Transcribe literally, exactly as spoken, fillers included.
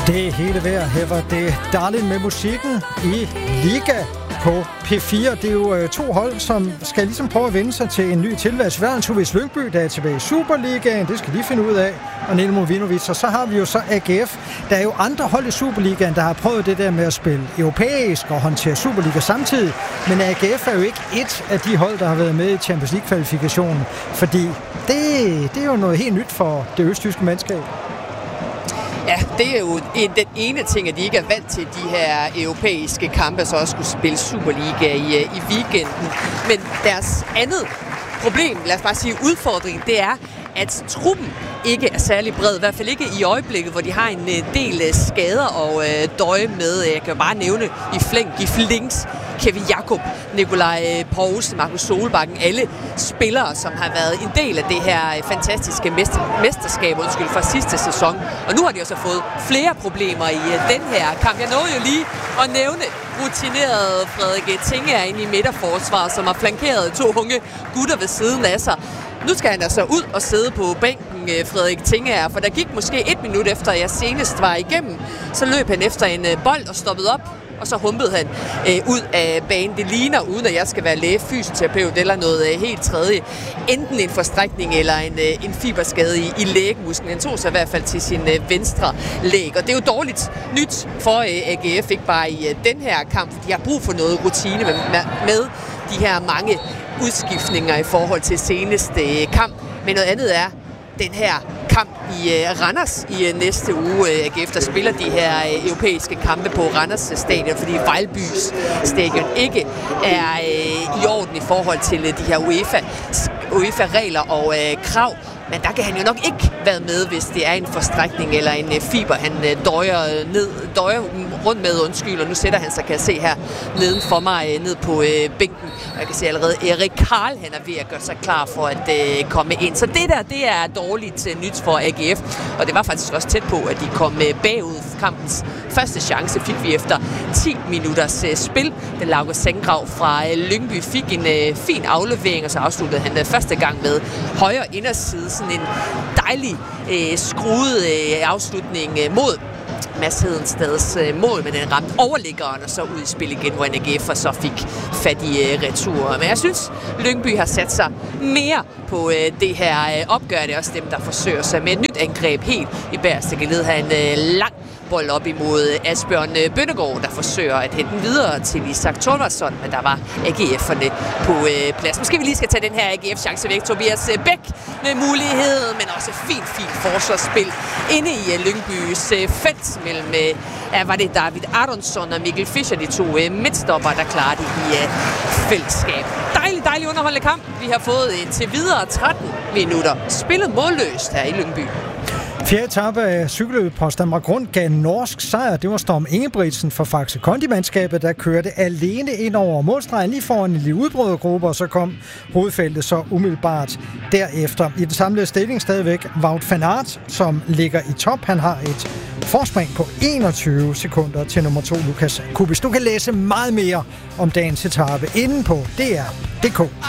Det hele værd. Her var det Darling med musikken i Liga på P fire. Det er jo øh, to hold, som skal ligesom prøve at vende sig til en ny tilværelse. Verdens H V Lyngby, der er tilbage i Superligaen. Det skal de finde ud af. Og Niels Movinovic. Og så har vi jo så A G F. Der er jo andre hold i Superligaen, der har prøvet det der med at spille europæisk og håndtere Superliga samtidig. Men A G F er jo ikke et af de hold, der har været med i Champions League-kvalifikationen. Fordi det, det er jo noget helt nyt for det østtyske mandskab. Ja, det er jo en, den ene ting, at de ikke er vant til de her europæiske kampe, så også skulle spille Superliga i, i weekenden. Men deres andet problem, lad os bare sige udfordring, det er, at truppen ikke er særlig bred. I hvert fald ikke i øjeblikket, hvor de har en del skader og øh, døje med. Jeg kan bare nævne i flæng, i flings, Kevin Jakob, Nikolaj Poulsen, Markus Solbakken, alle spillere, som har været en del af det her fantastiske mester, mesterskab undskyld, fra sidste sæson. Og nu har de også fået flere problemer i uh, den her kamp. Jeg nåede jo lige at nævne rutinerede Frederik Tingager inde i midterforsvaret, som har flankeret to unge gutter ved siden af sig. Nu skal han altså ud og sidde på bænken, Frederik Tingager, for der gik måske et minut efter, jeg senest var igennem. Så løb han efter en bold og stoppede op, og så humpede han øh, ud af banen. Det ligner, uden at jeg skal være læge, fysioterapeut eller noget øh, helt tredje. Enten en forstrækning eller en, øh, en fiberskade i, i lægmusklen. Han tog sig i hvert fald til sin øh, venstre læg. Og det er jo dårligt nyt for øh, A G F, ikke bare i øh, den her kamp. De har brug for noget rutine med, med de her mange udskiftninger i forhold til seneste øh, kamp. Men noget andet er den her kamp i uh, Randers i uh, næste uge. Uh, A G F, der spiller de her uh, europæiske kampe på Randers stadion, fordi Vejlbys stadion ikke er uh, i orden i forhold til uh, de her UEFA, UEFA-regler og uh, krav. Men der kan han jo nok ikke være med, hvis det er en forstrækning eller en uh, fiber, han uh, døjer, ned, døjer rundt med, undskyld, og nu sætter han sig, kan jeg se her, neden for mig, uh, ned på uh, bænken. Og jeg kan se allerede, Erik Karl, han er ved at gøre sig klar for at uh, komme ind. Så det der, det er dårligt uh, nyt for A G F, og det var faktisk også tæt på, at de kom uh, bagud. Kampens første chance fik vi efter ti minutters uh, spil. Den Lauke Senggrav fra uh, Lyngby fik en uh, fin aflevering, og så afsluttede han uh, første gang med højre inderside. Sådan en dejlig øh, skruet øh, afslutning øh, mod Mads Hedensteds øh, mål, men den ramte overliggeren og så ud i spil igen, hvor N A G F så fik fat i øh, retur. Men jeg synes, Lyngby har sat sig mere på øh, det her øh, opgør. Det er også dem, der forsøger sig med et nyt angreb helt i bagerste geled. Har en øh, lang bold op imod Asbjørn Bønnegaard, der forsøger at hente den videre til Isak Thorvarsson, men der var A G F'erne på øh, plads. Måske vi lige skal tage den her A G F-chance væk. Tobias Bæk med mulighed, men også fint, fint forsvarsspil inde i uh, Lyngbys uh, felt mellem, uh, ja, var det David Aronsson og Mikkel Fischer, de to uh, midtstopper, der klarer det i uh, fællesskab. Dejlig, dejlig underholdende kamp. Vi har fået indtil videre tretten minutter spillet målløst her i Lyngby. Fjerde etape af cykelløbet Potsdamer Rundt gav norsk sejr. Det var Storm Ingebrigtsen for Faxe Kondi-mandskabet, der kørte alene ind over målstregen lige foran en lille udbrødregruppe, og så kom hovedfeltet så umiddelbart derefter. I den samlede stilling stadigvæk Wout van Aert, som ligger i top. Han har et forspring på enogtyve sekunder til nummer to, Lukas Kubis. Du kan læse meget mere om dagens etape inde på D R punktum d k.